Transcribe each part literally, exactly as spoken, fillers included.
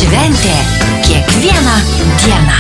Šventė kiekvieną dieną.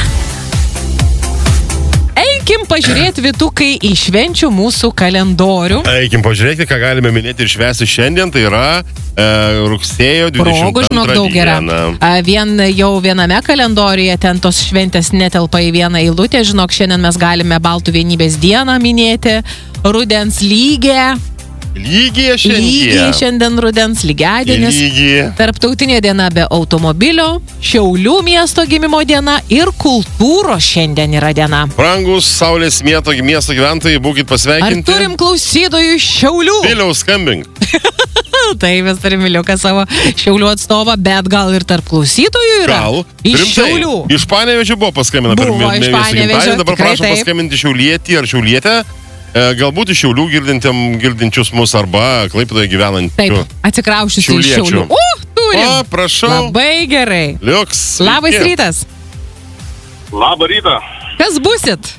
Eikim pažiūrėti, Vytukai, į švenčių mūsų kalendorių. Eikim pažiūrėti, ką galime minėti ir švęsti šiandien. Tai yra e, rugsėjo Progų, dvidešimt žinok, antrą daug yra. dieną. A, Vien jau viename kalendoriuje ten tos šventės netelpa į vieną eilutę. Žinok, šiandien mes galime Baltų vienybės dieną minėti, rudens lygę. Lygiai šiandien. Lygiai šiandien rudens, lygiadienis. Lygiai. Tarptautinė diena be automobilio, Šiaulių miesto gimimo diena ir kultūros šiandien yra diena. Brangus Saulės miesto, miesto gyventojai, būkit Ar pasveikinti. turim klausytojų iš Šiaulių? Viliaus skambink. Tai mes turim Viliuką savo Šiaulių atstovą, bet gal ir tarp klausytojų yra? Gal. Iš Rimtai. Šiaulių. Iš Panevėžio buvo paskambina. Buvo per iš mėnesį Panevėžio, gimtadienį. Dabar tikrai prašom taip. paskambinti Šiaulietį ar Šiaulietę. E, galbūt iš Šiaulių girdinčius mus arba Klaipėdoje gyvenančių. Taip, atsikraušiusi iš Šiauliečių. Šiaulių. O, turim. O, prašau. Labai gerai. Liuks. Labas sveiki. rytas. Labą rytą. Kas busit?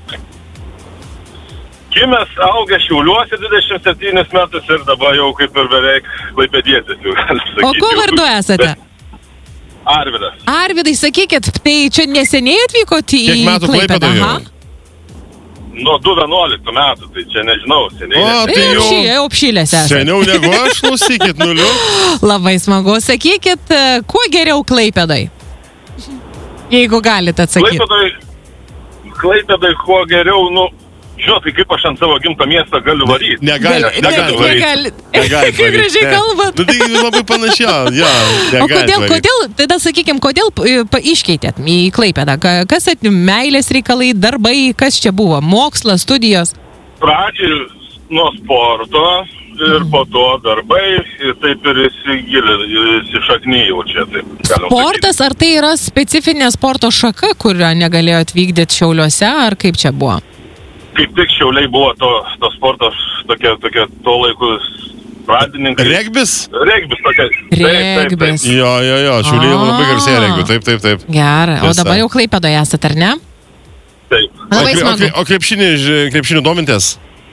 Gimęs, augęs Šiauliuose dvidešimt septynis metus ir dabar jau kaip ir beveik klaipėdietis. jau galim O sakyti. ko vardu esate? Arvydas. Arvydai, sakykit, tai čia neseniai atvykote į Kiek metų Klaipėdą? Klaipėdoje jau? Aha. Nuo du vienuoliktų metų, tai čia nežinau, seniai. O, ne- tai Jau jau apšylė, jau apšylės esate. seniau negu aš, klausykit, nuliu. Labai smagu. Sakykit, kuo geriau Klaipėdai? Jeigu galite atsakyti. Klaipėdai, Klaipėdai kuo geriau, nu, žinot, tai kaip aš ant savo gimto miesto galiu varyti. Negali, Gal- negali ne- varyti. negali- Negali Kaip gražiai ne. kalbat. Nu, tai labai panašiai, jo. O kodėl, kodėl, tada sakykim, kodėl e, pa- iškeitėt į Klaipėdą? Ka- Kas at meilės reikalai, darbai, kas čia buvo? Mokslas, studijos? Pradžiai nuo sporto ir po to darbai ir taip ir įsigilė, įsišaknyjau čia. Taip, galim Sportas, ar tai yra specifinė sporto šaka, kurią negalėjo atvykdyti Šiauliuose, ar kaip čia buvo? sakyti. Kaip tik Šiauliai buvo to, to sporto tokia, tokia to laikų pradininkai. Regbis? Regbis tokia. Regbis. Jo, jo, jo, Šiauliai A. labai garsėja regbiu, taip, taip, taip. Gerai, o Tiesa. dabar jau Klaipėdoje esate, ar ne? Taip. Labai o, kre- o, smagu. kre- o krepšinį, ž- krepšinį domintės?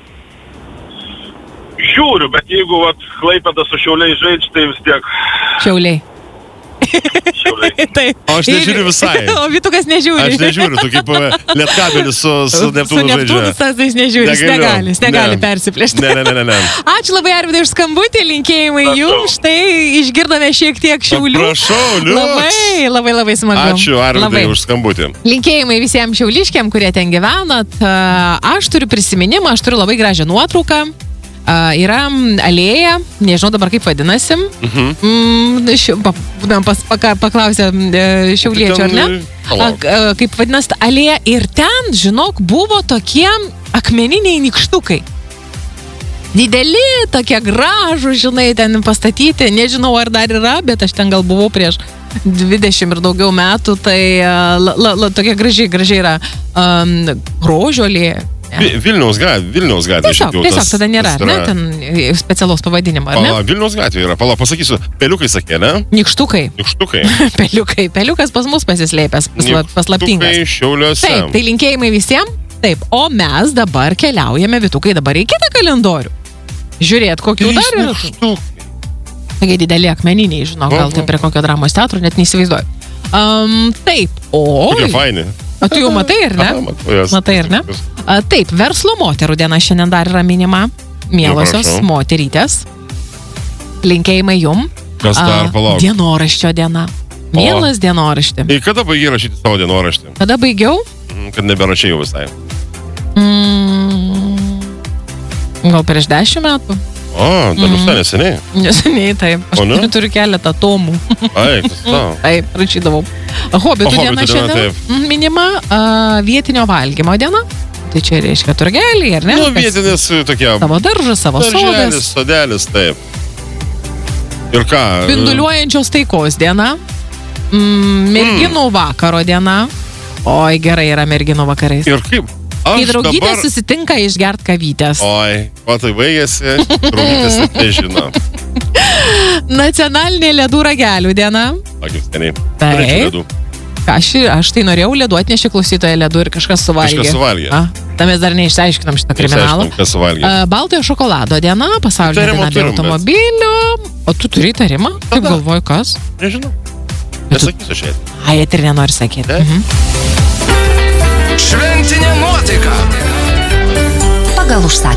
Žiūriu, bet jeigu vat, Klaipėda su Šiauliai žaidž, tai vis tiek Šiauliai. Šiauliai. Taip. O aš nežiūriu visai. O Vytukas nežiūri. Aš nežiūriu, tu kaip e, lietkabelis su, su Su Neptūnu Neptūnu žaidžia. sąsais jis nežiūri, jis Negaliu. negali, jis negali Ne. persiplėšti. Ne, ne, ne, ne, ne. Ačiū labai, Arvydai, už skambutį, linkėjimai Prašau. jums, štai išgirdome šiek tiek Šiaulių. Prašau, Liuks. Labai, labai, labai smagu. Ačiū, Arvydai, Labai. už skambutį. Linkėjimai visiems šiauliškiam, kurie ten gyvenat. A, Aš turiu prisiminimą, aš turiu labai gražią nuotrauką. A, Yra mm, alėja, nežinau dabar kaip vadinasi. Mhm. Mm, ši- pa- būtumėm pas- paka- Paklausę e, šiauliečių, ar ne? A, Palauk. k- a, Kaip vadinasi ta alėja. Ir ten, žinok, buvo tokie akmeniniai nykštukai. Dideli, tokie gražų, žinai, ten pastatyti. Nežinau, ar dar yra, bet aš ten gal buvau prieš dvidešimt ir daugiau metų. Tai a, la, la, la, tokia gražiai, gražiai yra um, rožolė. Vi- Vilniaus gatvė, Vilniaus gatvė. Tiesiog, šiaip jau tiesiog tas- tada nėra, tas ar ne? yra. Ten specialaus pavadinimo, ar ne? Pala, Vilniaus gatvė yra, pala, pasakysiu, peliukai sakė, ne? Nykštukai. Nykštukai. Peliukai. Peliukas pas mus pasislėpęs, pasla, paslaptingas. Nykštukai Šiauliuose. Taip, tai linkėjimai visiems. Taip, o mes dabar keliaujame, Vytukai, dabar į kitą kalendorių. Žiūrėt, kokių Trys dar yra. nykštukai. Tokie dideli akmeniniai, žinau, gal Oho. tai prie kokio dramos teatro, net neįsivaizduoju. Um, taip, o... Kokie faini. O tu jau matai, ar ne? Aha, matau, jas. Matai, ar ne? A, taip, verslo moterų diena šiandien dar yra minima. Mielosios prašau. moterytės. Linkėjimai jum. Kas dar, A, palauk. Dienoraščio diena. Mielas dienoraštį. Ir kada baigiai rašyti savo dienoraštį? Kada baigiau? Mhm, Kad neberašai jau visai. Mm, gal prieš dešimt metų. O, dar visai neseniai. Neseniai taip. Aš O ne? turiu, turiu keletą tomų. Ai, kas tau? Taip, rašydavau. Hobitų O, diena hobitų diena, šiandien minima a, vietinio valgymo diena. Tai čia reiškia turgelį, ar ne? Nu, Kas- vietinis tokie. Savo daržas, savo Darželis, sodas. sodelis, taip. Ir ką? Spinduliuojančios taikos diena. Mm, merginų vakaro diena. Oi, gerai yra merginų vakarais. Ir kaip? Kai Aš draugydė dabar... susitinka išgert kavytės. Oi, o tai baigėsi, draugystės net nežino. Nacionalinė ledų ragelių diena. Akis seniai. Taip. Norėčiau ledų. Aš, aš tai norėjau ledų, atnešė klausytoją ledų ir kažkas suvalgė. Kažkas suvalgė. A, tam mes dar neišsiaiškinam šitą kriminalą. Išsiaiškinom, kas suvalgė. A, Baltojo šokolado diena, pasaulinė Įtarimą diena be turim, bet- automobilių. O tu turi įtarimą? Kaip Tada. galvoju, kas? Nežinau. Nesakysiu šiandien. Ai, ir nenori sakyti. Ne? Mhm. Šventinė nuotaika.